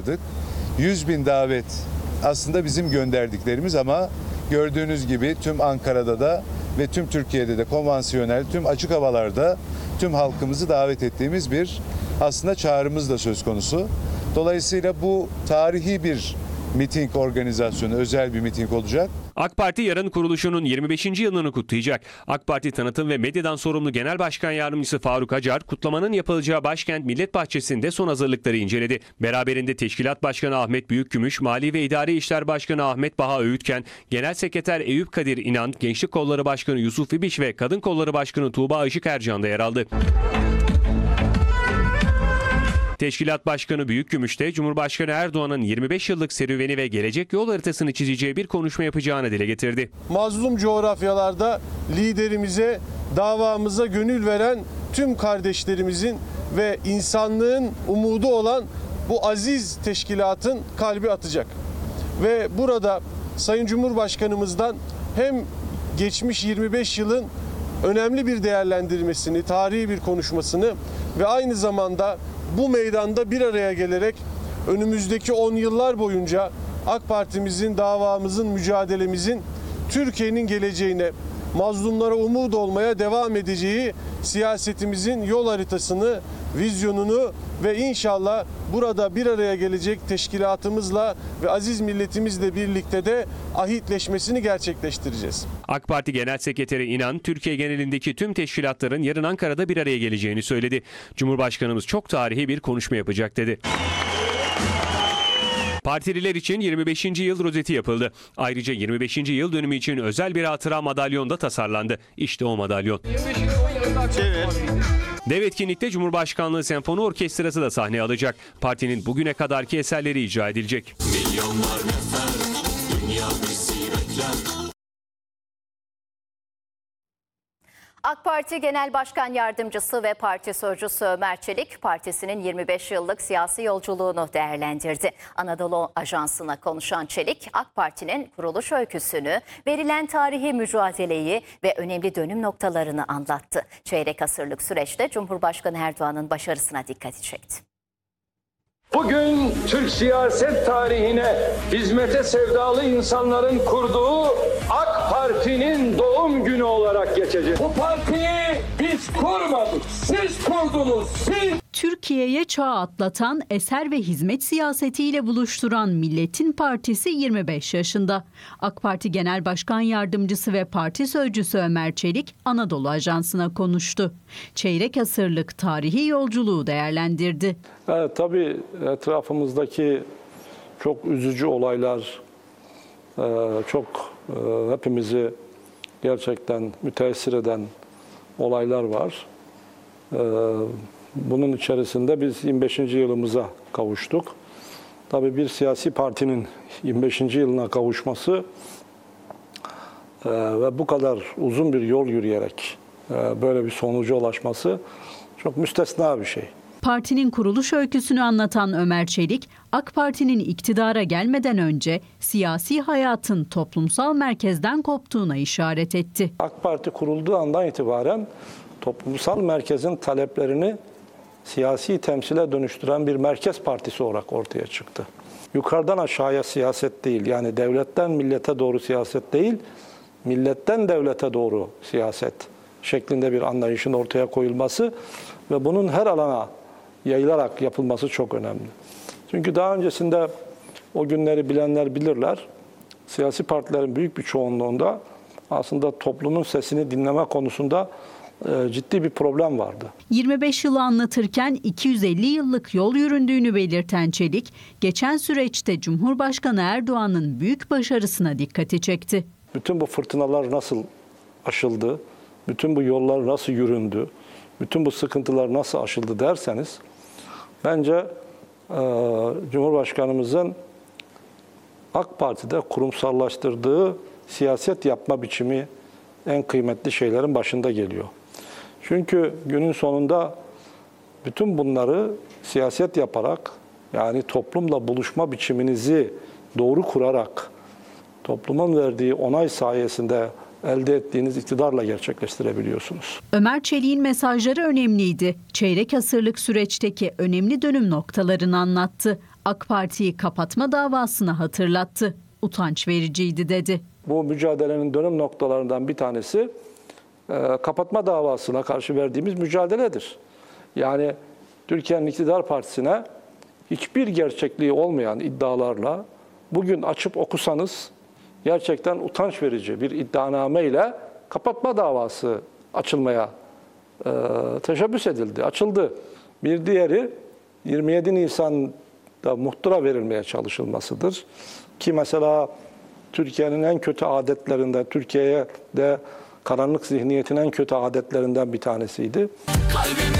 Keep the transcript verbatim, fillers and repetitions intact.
çağırdık. yüz bin davet aslında bizim gönderdiklerimiz ama gördüğünüz gibi tüm Ankara'da da ve tüm Türkiye'de de konvansiyonel, tüm açık havalarda tüm halkımızı davet ettiğimiz bir aslında çağrımız da söz konusu. Dolayısıyla bu tarihi bir miting organizasyonu, özel bir miting olacak. AK Parti yarın kuruluşunun yirmi beşinci yılını kutlayacak. AK Parti Tanıtım ve Medyadan sorumlu Genel Başkan Yardımcısı Faruk Acar, kutlamanın yapılacağı Başkent Millet Bahçesi'nde son hazırlıkları inceledi. Beraberinde Teşkilat Başkanı Ahmet Büyükgümüş, Mali ve İdari İşler Başkanı Ahmet Baha Öğütken, Genel Sekreter Eyüp Kadir İnan, Gençlik Kolları Başkanı Yusuf İbiş ve Kadın Kolları Başkanı Tuğba Işık Ercan da yer aldı. Teşkilat Başkanı Büyükgümüş de Cumhurbaşkanı Erdoğan'ın yirmi beş yıllık serüveni ve gelecek yol haritasını çizeceği bir konuşma yapacağını dile getirdi. Mazlum coğrafyalarda liderimize, davamıza gönül veren tüm kardeşlerimizin ve insanlığın umudu olan bu aziz teşkilatın kalbi atacak. Ve burada Sayın Cumhurbaşkanımızdan hem geçmiş yirmi beş yılın önemli bir değerlendirmesini, tarihi bir konuşmasını ve aynı zamanda bu meydanda bir araya gelerek önümüzdeki on yıllar boyunca AK Parti'mizin, davamızın, mücadelemizin Türkiye'nin geleceğine, mazlumlara umut olmaya devam edeceği siyasetimizin yol haritasını, vizyonunu ve inşallah burada bir araya gelecek teşkilatımızla ve aziz milletimizle birlikte de ahitleşmesini gerçekleştireceğiz. AK Parti Genel Sekreteri İnan, Türkiye genelindeki tüm teşkilatların yarın Ankara'da bir araya geleceğini söyledi. Cumhurbaşkanımız çok tarihi bir konuşma yapacak dedi. Partililer için yirmi beşinci yıl rozeti yapıldı. Ayrıca yirmi beşinci yıl dönümü için özel bir hatıra madalyon da tasarlandı. İşte o madalyon. Dev etkinlikte Cumhurbaşkanlığı Senfoni Orkestrası da sahne alacak. Partinin bugüne kadarki eserleri icra edilecek. Milyonlar nefer, dünya bizi bekler. AK Parti Genel Başkan Yardımcısı ve Parti Sözcüsü Ömer Çelik, partisinin yirmi beş yıllık siyasi yolculuğunu değerlendirdi. Anadolu Ajansı'na konuşan Çelik, AK Parti'nin kuruluş öyküsünü, verilen tarihi mücadeleyi ve önemli dönüm noktalarını anlattı. Çeyrek asırlık süreçte Cumhurbaşkanı Erdoğan'ın başarısına dikkati çekti. Bugün Türk siyaset tarihine hizmete sevdalı insanların kurduğu AK Parti'nin doğum günü olarak geçecek. Bu partiyi biz kurmadık, siz kurdunuz, siz. Türkiye'ye çağ atlatan, eser ve hizmet siyasetiyle buluşturan Milletin Partisi yirmi beş yaşında. AK Parti Genel Başkan Yardımcısı ve Parti Sözcüsü Ömer Çelik, Anadolu Ajansı'na konuştu. Çeyrek asırlık tarihi yolculuğu değerlendirdi. Evet, tabii etrafımızdaki çok üzücü olaylar, çok hepimizi gerçekten müteessir eden olaylar var. Bunun içerisinde biz yirmi beşinci yılımıza kavuştuk. Tabii bir siyasi partinin yirmi beşinci yılına kavuşması ve bu kadar uzun bir yol yürüyerek böyle bir sonuca ulaşması çok müstesna bir şey. Partinin kuruluş öyküsünü anlatan Ömer Çelik, AK Parti'nin iktidara gelmeden önce siyasi hayatın toplumsal merkezden koptuğuna işaret etti. AK Parti kurulduğu andan itibaren toplumsal merkezin taleplerini siyasi temsile dönüştüren bir merkez partisi olarak ortaya çıktı. Yukarıdan aşağıya siyaset değil, yani devletten millete doğru siyaset değil, milletten devlete doğru siyaset şeklinde bir anlayışın ortaya koyulması ve bunun her alana yayılarak yapılması çok önemli. Çünkü daha öncesinde o günleri bilenler bilirler, siyasi partilerin büyük bir çoğunluğunda aslında toplumun sesini dinleme konusunda ciddi bir problem vardı. yirmi beş yılı anlatırken iki yüz elli yıllık yol yüründüğünü belirten Çelik, geçen süreçte Cumhurbaşkanı Erdoğan'ın büyük başarısına dikkati çekti. Bütün bu fırtınalar nasıl aşıldı, bütün bu yollar nasıl yüründü, bütün bu sıkıntılar nasıl aşıldı derseniz, bence e, Cumhurbaşkanımızın AK Parti'de kurumsallaştırdığı siyaset yapma biçimi en kıymetli şeylerin başında geliyor. Çünkü günün sonunda bütün bunları siyaset yaparak, yani toplumla buluşma biçiminizi doğru kurarak, toplumun verdiği onay sayesinde elde ettiğiniz iktidarla gerçekleştirebiliyorsunuz. Ömer Çelik'in mesajları önemliydi. Çeyrek asırlık süreçteki önemli dönüm noktalarını anlattı. AK Parti'yi kapatma davasını hatırlattı. Utanç vericiydi dedi. Bu mücadelenin dönüm noktalarından bir tanesi e, kapatma davasına karşı verdiğimiz mücadeledir. Yani Türkiye'nin iktidar partisine hiçbir gerçekliği olmayan iddialarla bugün açıp okusanız gerçekten utanç verici bir iddianame ile kapatma davası açılmaya e, teşebbüs edildi, açıldı. Bir diğeri yirmi yedi Nisan'da muhtıra verilmeye çalışılmasıdır. Ki mesela Türkiye'nin en kötü adetlerinden, Türkiye'ye de karanlık zihniyetin en kötü adetlerinden bir tanesiydi.